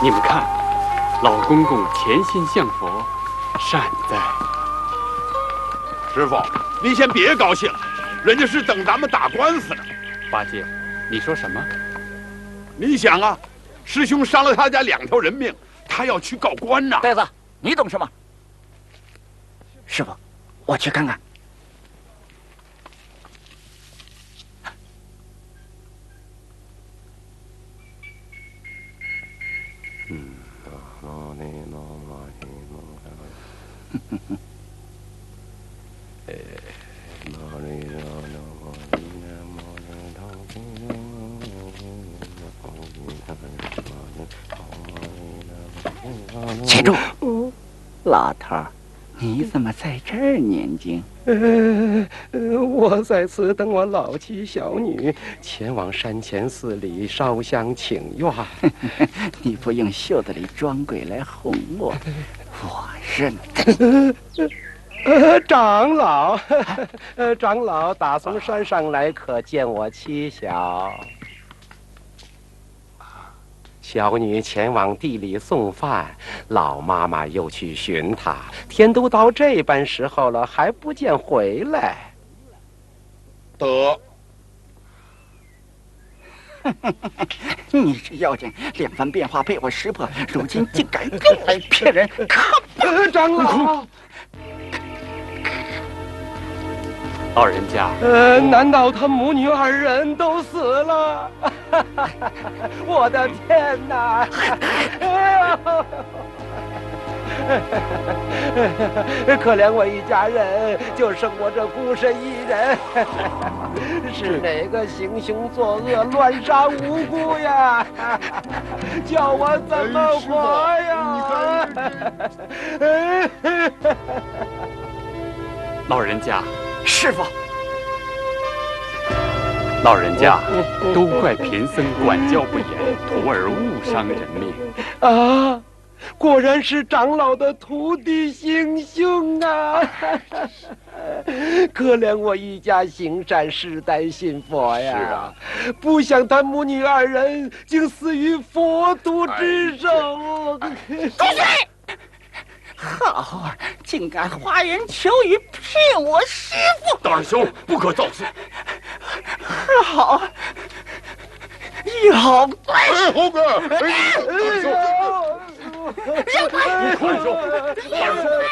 你们看，老公公虔心向佛，善哉。 师傅，您先别高兴，人家是等咱们打官司呢。 八戒，你说什么？ 你想啊，师兄伤了他家2条人命，他要去告官呐。 呆子，你懂什么？师傅，我去看看。且住！老头儿，你怎么在这儿念经？ 我在此等我老妻小女前往山前寺里烧香请愿。 你不用袖子里装鬼来哄我，我认得。长老，长老打从山上来，可见我妻小。小女前往地里送饭，老妈妈又去寻她。天都到这般时候了，还不见回来。 得， 你这妖精2番变化被我识破，如今竟敢用来骗人，可长老。 老人家， 难道他母女2人都死了？我的天哪！可怜我一家人，就剩我这孤身一人。是哪个行凶作恶，乱杀无辜呀？叫我怎么活呀？ 老人家。 师傅， 老人家，都怪贫僧管教不严，徒儿误伤人命。 啊，果然是长老的徒弟行凶啊！可怜我一家行善，世代信佛呀！ 是啊， 不想他母女2人竟死于佛徒之手。 住嘴！好儿，竟敢花言巧语骗我师父！ 大师兄，不可造次。 好，要怪猴哥， 让开！ 大师兄，大师兄。